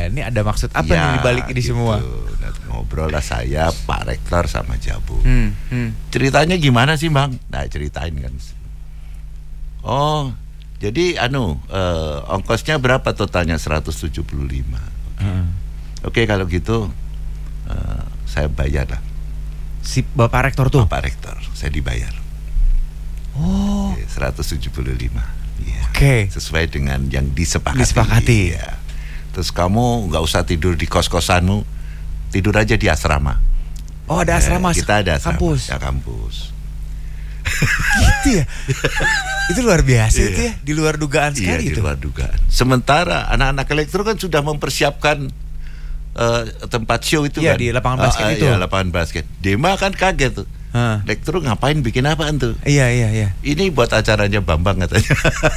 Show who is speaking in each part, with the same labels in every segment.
Speaker 1: ini ada maksud apa nih dibalik ini
Speaker 2: gitu.
Speaker 1: semua?
Speaker 2: Nah, ngobrol lah saya, Pak Rektor sama Jabu. Ceritanya gimana sih Bang? Nah ceritain kan. Oh, jadi ongkosnya berapa totalnya? 175. Oke, kalau gitu saya bayar lah.
Speaker 1: Si Bapak Rektor tuh?
Speaker 2: Bapak Rektor, saya dibayar.
Speaker 1: Oh,
Speaker 2: 175. Ya.
Speaker 1: Oke.
Speaker 2: Sesuai dengan yang disepakati. Ya. Terus kamu nggak usah tidur di kos-kosanmu, tidur aja di asrama.
Speaker 1: Oh, ada asrama.
Speaker 2: Kita ada asrama.
Speaker 1: Kampus.
Speaker 2: Ya, kampus.
Speaker 1: Gitu ya. Itu luar biasa itu ya, di luar dugaan sekali
Speaker 2: itu.
Speaker 1: Di
Speaker 2: luar dugaan. Sementara anak-anak elektro kan sudah mempersiapkan tempat show itu kan.
Speaker 1: Di lapangan basket itu.
Speaker 2: Iya, lapangan basket. Dema kan kaget tuh. Elektro ngapain bikin apaan tuh?
Speaker 1: Iya.
Speaker 2: Ini buat acaranya Bambang katanya.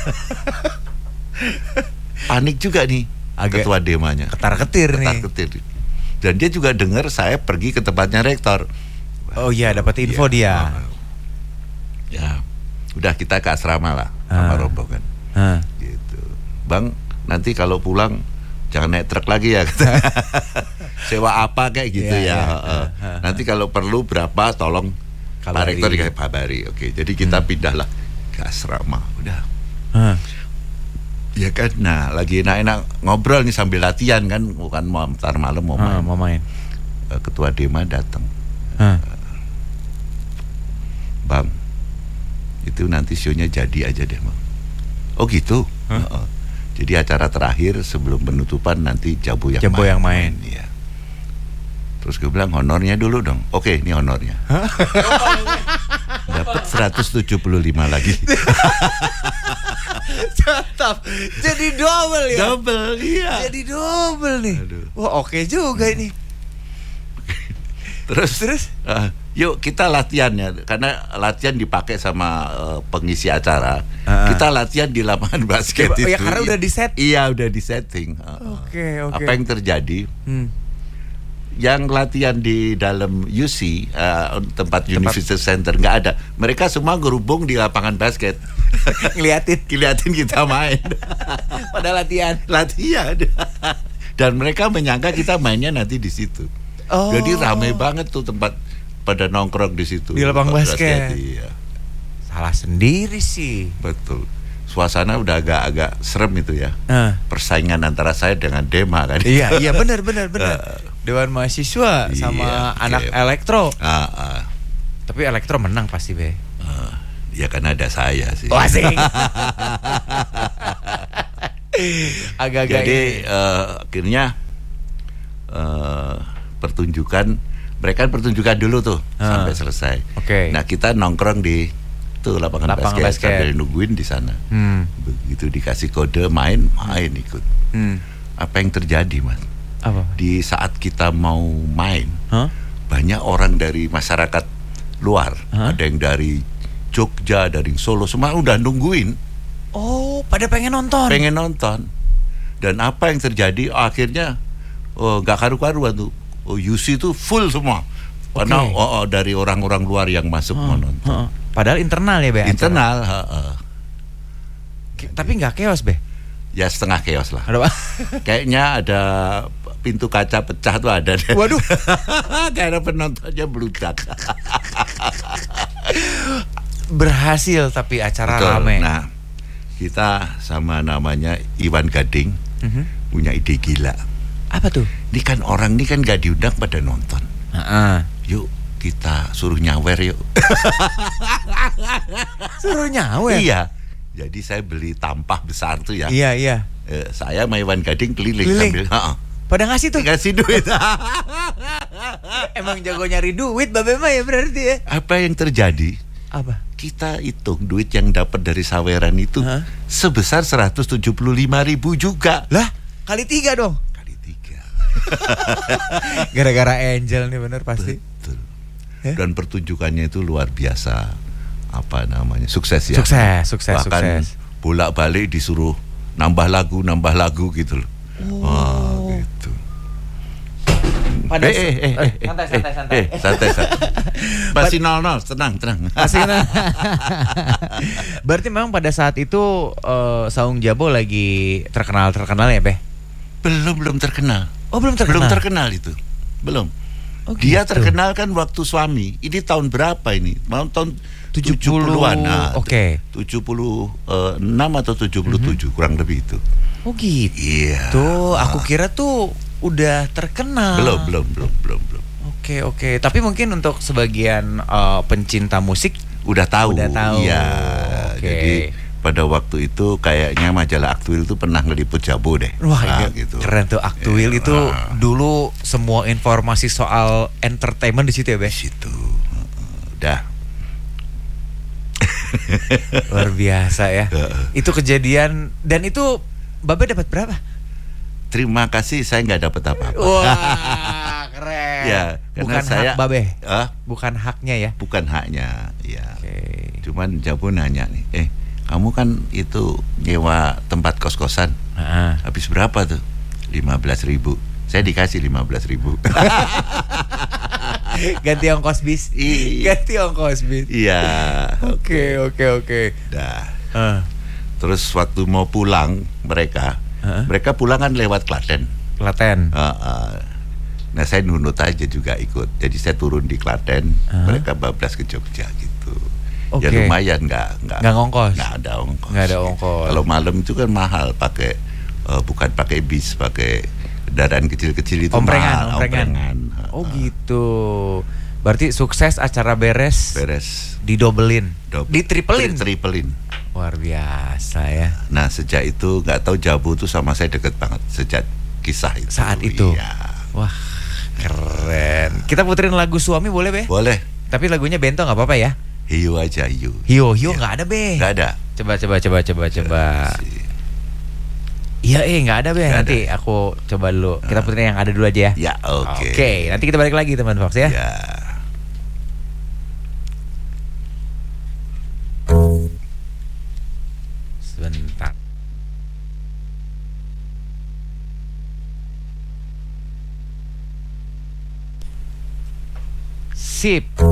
Speaker 2: Panik juga nih ketua Demanya.
Speaker 1: Ketar-ketir nih.
Speaker 2: Dan dia juga dengar saya pergi ke tempatnya rektor.
Speaker 1: Oh iya, dapat info dia.
Speaker 2: Ya, udah kita ke asrama lah sama rombongan. Gitu. Bang, nanti kalau pulang jangan naik truk lagi ya. Sewa apa kayak gitu Nanti kalau perlu berapa tolong Pak Rektor kabari. Oke, jadi kita pindahlah ke asrama. Udah. Ya kan, nah lagi enak-enak ngobrol nih sambil latihan kan, bukan mau ntar malam mau main. Ketua Dema datang. Bang, itu nanti show-nya jadi aja deh Bang. Oh gitu. Jadi acara terakhir sebelum penutupan nanti Jabu yang main. Ya. Terus gue bilang honornya dulu dong. Oke, ini honornya. Dapat 175 lagi.
Speaker 1: Tetap jadi double ya.
Speaker 2: Double, iya.
Speaker 1: Jadi double nih.
Speaker 2: Aduh.
Speaker 1: Wah, oke juga ini.
Speaker 2: Terus yuk kita latihannya, karena latihan dipakai sama pengisi acara. Kita latihan di lapangan basket itu.
Speaker 1: Ya karena udah di-set.
Speaker 2: Iya, udah di-setting.
Speaker 1: Oke.
Speaker 2: Apa yang terjadi? Yang latihan di dalam UC tempat University Center nggak ada. Mereka semua gerubung di lapangan basket. Ngeliatin kita main.
Speaker 1: Pada latihan.
Speaker 2: Dan mereka menyangka kita mainnya nanti di situ. Jadi ramai banget tuh tempat pada nongkrong di situ.
Speaker 1: Di lapangan basket.
Speaker 2: Iya.
Speaker 1: Salah sendiri sih.
Speaker 2: Betul. Suasana udah agak serem itu ya. Persaingan antara saya dengan Dema kan.
Speaker 1: Iya benar. Dewan mahasiswa sama anak elektro. Tapi elektro menang pasti be.
Speaker 2: Ya kan ada saya sih.
Speaker 1: Asik. Agak-agak.
Speaker 2: Jadi akhirnya mereka pertunjukan dulu tuh sampai selesai. Nah kita nongkrong di tuh lapangan basket sambil nungguin di sana. Begitu dikasih kode main ikut. Apa yang terjadi Mas?
Speaker 1: Apa?
Speaker 2: Di saat kita mau main, banyak orang dari masyarakat luar, ada yang dari Jogja, dari Solo, semua udah nungguin.
Speaker 1: Oh, pada pengen nonton.
Speaker 2: Dan apa yang terjadi? Akhirnya nggak karu-karuan tuh. UC itu full semua. Karena dari orang-orang luar yang masuk mau nonton.
Speaker 1: Padahal internal ya be.
Speaker 2: Internal.
Speaker 1: Tapi nggak chaos be.
Speaker 2: Ya setengah chaos lah. Kayaknya ada pintu kaca pecah tuh ada deh.
Speaker 1: Waduh.
Speaker 2: Karena penontonnya bludak.
Speaker 1: Berhasil tapi acara rame.
Speaker 2: Nah, kita sama namanya Iwan Gading punya ide gila.
Speaker 1: Apa tuh?
Speaker 2: Ini kan orang ini kan gak diundang pada nonton. Yuk kita suruh nyawer yuk.
Speaker 1: Suruh nyawer?
Speaker 2: Iya. Jadi saya beli tampah besar tuh ya.
Speaker 1: Iya.
Speaker 2: Saya sama Iwan Gading keliling sambil.
Speaker 1: Pada ngasih tuh?
Speaker 2: Ngasih duit.
Speaker 1: Emang jago nyari duit Babe mah ya berarti ya.
Speaker 2: Apa yang terjadi?
Speaker 1: Apa?
Speaker 2: Kita hitung duit yang dapat dari saweran itu sebesar 175.000 juga.
Speaker 1: Lah, kali 3 dong.
Speaker 2: Kali 3.
Speaker 1: Gara-gara Angel nih bener pasti.
Speaker 2: Betul. Dan pertunjukannya itu luar biasa. Apa namanya? Sukses ya.
Speaker 1: Sukses.
Speaker 2: Bahkan bolak-balik disuruh nambah lagu gitu loh. Gitu. Santai. Masih 0-0, tenang.
Speaker 1: Berarti memang pada saat itu Saung Jabo lagi terkenal ya, Be?
Speaker 2: Belum terkenal.
Speaker 1: Oh, belum terkenal.
Speaker 2: Belum terkenal itu. Belum.
Speaker 1: Oh,
Speaker 2: dia
Speaker 1: gitu.
Speaker 2: terkenal kan waktu Suami. Ini tahun berapa ini? Mau tahun
Speaker 1: 70-an.
Speaker 2: Nah,
Speaker 1: Oke.
Speaker 2: 76 atau 77 kurang lebih itu.
Speaker 1: Oh gitu.
Speaker 2: Iya.
Speaker 1: Tuh, aku kira tuh udah terkenal.
Speaker 2: Belum.
Speaker 1: Oke. Tapi mungkin untuk sebagian pencinta musik
Speaker 2: udah tahu. Iya.
Speaker 1: Oke.
Speaker 2: Jadi pada waktu itu kayaknya majalah Aktuil itu pernah ngeliput Jabo deh.
Speaker 1: Wah,
Speaker 2: gitu.
Speaker 1: Keren tuh Aktuil itu dulu semua informasi soal entertainment di situ ya, Be?
Speaker 2: Di situ. Udah.
Speaker 1: Luar biasa ya. Itu kejadian dan itu Babe dapat berapa?
Speaker 2: Terima kasih, saya nggak dapat apa-apa.
Speaker 1: Wah, keren.
Speaker 2: Ya,
Speaker 1: bukan
Speaker 2: saya,
Speaker 1: hak Babe. Bukan haknya ya.
Speaker 2: Bukan haknya, ya.
Speaker 1: Okay.
Speaker 2: Cuman Jabo nanya nih, kamu kan itu nyewa tempat kos-kosan, habis berapa tuh? 15.000. Saya dikasih 15.000.
Speaker 1: Ganti ongkos bis. Ganti ongkos bis.
Speaker 2: Iya.
Speaker 1: Oke.
Speaker 2: Dah. Terus waktu mau pulang mereka pulang kan lewat Klaten. Nah saya nunut aja juga ikut. Jadi saya turun di Klaten, mereka bablas ke Jogja gitu.
Speaker 1: Okay.
Speaker 2: Ya lumayan nggak
Speaker 1: ngongkos.
Speaker 2: Nggak ada ongkos.
Speaker 1: Kalau
Speaker 2: malam itu kan mahal pakai bukan pakai bis, pakai kendaraan kecil-kecil itu
Speaker 1: omprengan.
Speaker 2: Oh
Speaker 1: gitu. Berarti sukses acara beres. Didobelin. Ditripelin. Luar biasa ya.
Speaker 2: Nah sejak itu nggak tahu Jabo tuh sama saya deket banget sejak kisah itu.
Speaker 1: Saat itu.
Speaker 2: Iya.
Speaker 1: Wah keren. Kita puterin lagu Suami boleh, Be?
Speaker 2: Boleh.
Speaker 1: Tapi lagunya Bento nggak apa-apa ya?
Speaker 2: Hiu aja.
Speaker 1: Hiu nggak ada, Be.
Speaker 2: Nggak ada.
Speaker 1: Coba. Iya, nggak ada, Be. Nanti aku coba dulu. Kita puterin yang ada dulu aja ya.
Speaker 2: Ya, oke.
Speaker 1: Oke, nanti kita balik lagi teman Fox ya.
Speaker 2: Ya.
Speaker 1: Sebentar. Sip.